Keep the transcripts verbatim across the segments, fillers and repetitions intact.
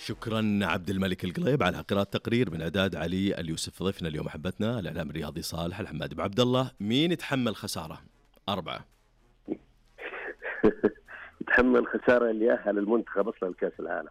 شكرا عبد الملك القليب على قراءة تقرير من إعداد علي اليوسف. ضيفنا اليوم أحبتنا الإعلام الرياضي صالح الحماد. أبو عبد الله، مين يتحمل خسارة؟ أربعة. يتحمل خسارة اللي يأهل المنتخب أصلا لكأس العالم.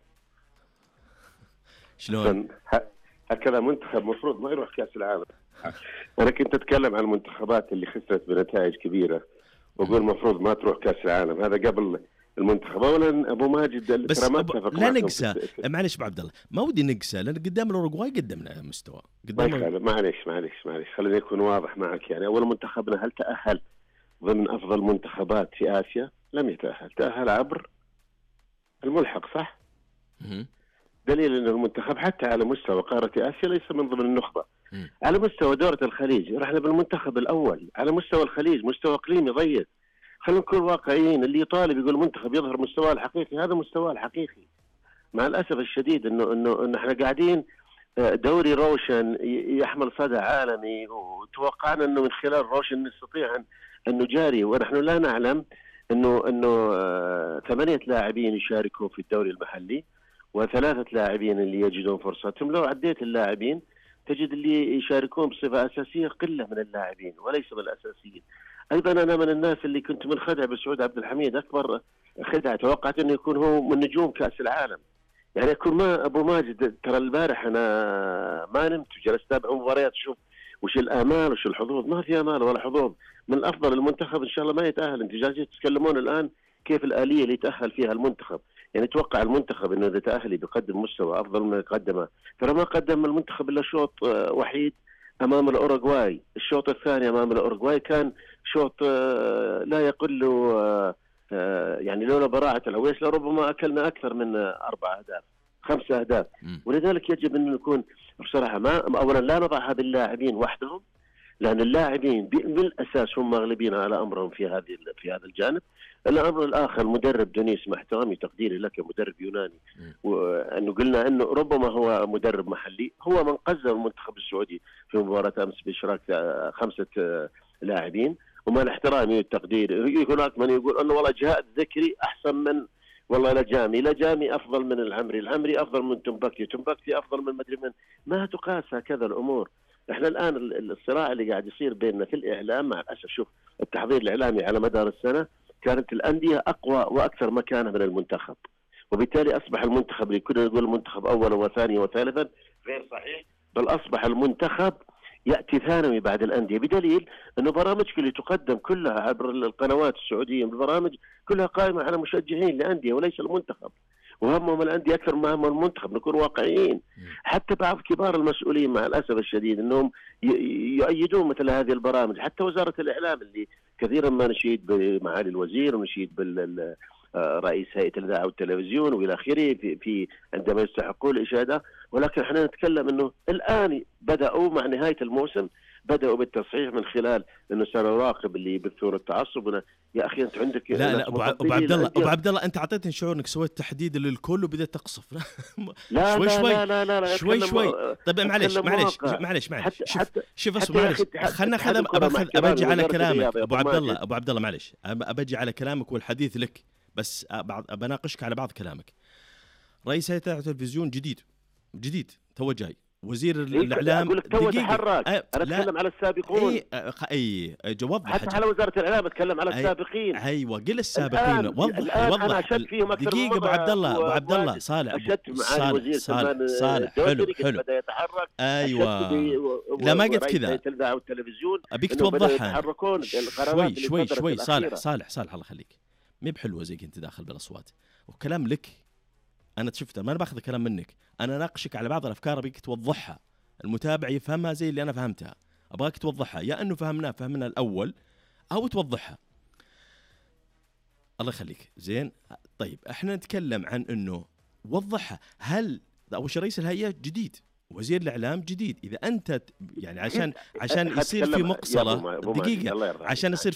شلون؟ هكذا منتخب مفروض ما يروح كأس العالم. أنا كنت أتكلم عن المنتخبات اللي خسرت بنتائج كبيرة وأقول مفروض ما تروح كأس العالم. هذا قبل المنتخب. اولا ابو ماجد بس أبو لا نقسى، معلش ابو عبد الله، ما ودي نقسى لان قدام الاوروغواي قدمنا مستوى قدام. معلش معلش معلش خليني اكون واضح معك. يعني اول منتخبنا هل تاهل ضمن افضل منتخبات في اسيا؟ لم يتاهل، تاهل عبر الملحق، صح؟ م- دليل ان المنتخب حتى على مستوى قاره اسيا ليس من ضمن النخبه. م- على مستوى دوره الخليج رحنا بالمنتخب الاول. على مستوى الخليج مستوى اقليمي ضيق. خلينا نكون واقعيين. اللي يطالب يقول المنتخب يظهر مستواه الحقيقي، هذا مستواه الحقيقي. مع الاسف الشديد انه انه انه احنا قاعدين دوري روشن يحمل صدى عالمي، وتوقعنا انه من خلال روشن نستطيع ان ان نجاري، ونحن لا نعلم انه انه ثمانيه لاعبين يشاركوا في الدوري المحلي وثلاثه لاعبين اللي يجدون فرصتهم. لو عديت اللاعبين تجد اللي يشاركون بصفه اساسيه قله من اللاعبين وليس من الاساسيين. ايضا انا من الناس اللي كنت منخدع بسعود عبد الحميد اكبر خدعه. توقعت انه يكون هو من نجوم كاس العالم. يعني يكون ما ابو ماجد، ترى البارح انا ما نمت وجلست اتابع مباريات اشوف وش الامال وش الحظوظ. ما في امال ولا حظوظ. من الافضل المنتخب ان شاء الله ما يتاهل. انتم جالسين تتكلمون الان كيف الاليه اللي يتاهل فيها المنتخب. يعني توقع المنتخب انه اذا تاهل بيقدم مستوى افضل من قدمه. ترى ما قدم المنتخب الا شوط وحيد امام الاوروغواي. الشوط الثاني امام الاوروغواي كان شوط لا يقل يعني لولا براعه العويس لربما اكلنا اكثر من اربع اهداف خمس اهداف. ولذلك يجب ان نكون بصراحه ما اولا لا نضعها باللاعبين وحدهم، لان اللاعبين بالاساس هم مغلبين على امرهم في هذه في هذا الجانب. الامر الاخر مدرب دونيس، مع احترامي تقديري لك مدرب يوناني، وانه قلنا انه ربما هو مدرب محلي، هو من قزم المنتخب السعودي في مباراه امس باشراك خمسه لاعبين. ومع احترامي والتقدير هناك من يقول انه والله جهاد ذكري احسن من والله لجامي، لجامي افضل من العمري، العمري افضل من تمبكتي، تمبكتي افضل من مدري من. ما تقاس هكذا الامور. احنا الان الصراع اللي قاعد يصير بيننا في الاعلام مع الاسف، شوف التحضير الاعلامي على مدار السنه كانت الانديه اقوى واكثر مكانه من المنتخب، وبالتالي اصبح المنتخب اللي كنا نقول المنتخب اولا وثانيا وثالثا غير صحيح، بل اصبح المنتخب ياتي ثانوي بعد الانديه، بدليل انه برامجك اللي تقدم كلها عبر القنوات السعوديه البرامج كلها قائمه على مشجعين لانديه وليس المنتخب، وهمهم الانديه اكثر ما هم المنتخب. نكون واقعيين. حتى بعض كبار المسؤولين مع الاسف الشديد انهم يؤيدون مثل هذه البرامج. حتى وزاره الاعلام اللي كثيرا ما نشيد بمعالي الوزير ونشيد بال رئيس هيئه الاذاعه والتلفزيون والى اخره في في عندما يستحقون الاشاده، ولكن احنا نتكلم انه الان بداوا مع نهايه الموسم بداوا بالتصحيح من خلال انه سنراقب اللي يبثون التعصب. يا اخي انت عندك لا لا ابو عبد الله ابو عبد الله انت اعطيتني شعور انك سويت تحديد للكل وبدأت تقصف. لا شوي لا شوي لا لا لا لا شوي شوي. طيب معلش معلش معلش معلش شوف شوف بس معلش خلنا خلنا ابجي على كلامك ابو عبد الله ابو عبد الله معلش ابجي على كلامك والحديث لك، بس بناقشك على بعض كلامك. رئيس هيئة التلفزيون جديد جديد تو جاي، وزير الاعلام اقول لك تو تحرك. انا اتكلم على السابقون. اي اي جواب حتى على وزاره الاعلام اتكلم على السابقين. ايوه قل السابقين. وضح وضح دقيقه ابو عبد الله ابو عبد الله صالح صالح صالح صالح حلو حلو بدا يتحرك. ايوه لا ما قلت كذا. التلفزيون والتلفزيون ابيك توضحها شوي شوي شوي. صالح صالح صالح الله يخليك، مي بحلوه زي كنت داخل بالاصوات وكلام لك. أنا شفته ما أنا باخذ كلام منك، أنا ناقشك على بعض الأفكار أبيك توضحها، المتابع يفهمها زي اللي أنا فهمتها، أبغاك توضحها، يا أنه فهمناه فهمنا الأول أو توضحها. الله يخليك زين. طيب إحنا نتكلم عن أنه وضحها. هل أول شيء رئيس الهيئة جديد، وزير الإعلام جديد، إذا أنت يعني عشان عشان يصير في مقصلة دقيقة عشان يصير